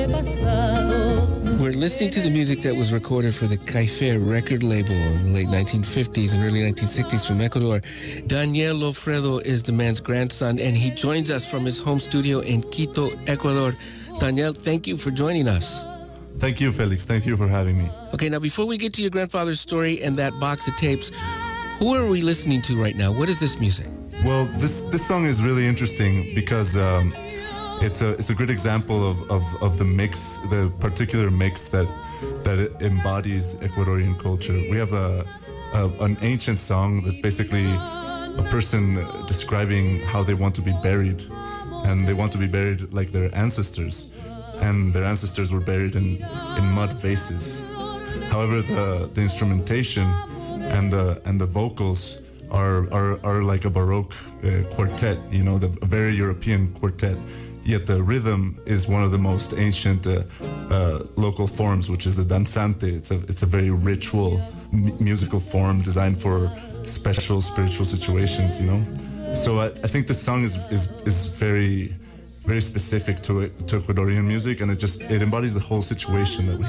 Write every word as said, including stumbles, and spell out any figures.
We're listening to the music that was recorded for the Caife record label in the late nineteen fifties and early nineteen sixties from Ecuador. Daniel Lofredo is the man's grandson, and he joins us from his home studio in Quito, Ecuador. Daniel, thank you for joining us. Thank you, Felix. Thank you for having me. Okay, now before we get to your grandfather's story and that box of tapes, who are we listening to right now? What is this music? Well, this this song is really interesting because um, it's a it's a great example of, of, of the mix, the particular mix that that it embodies Ecuadorian culture. We have a, a an ancient song that's basically a person describing how they want to be buried, and they want to be buried like their ancestors, and their ancestors were buried in, in mud vases. However, the the instrumentation and the and the vocals are are, are like a Baroque uh, quartet, you know, the a very European quartet. Yet the rhythm is one of the most ancient uh, uh, local forms, which is the danzante. It's a it's a very ritual m- musical form designed for special spiritual situations, you know. So I, I think this song is is is very very specific to it, to Ecuadorian music, and it just it embodies the whole situation that we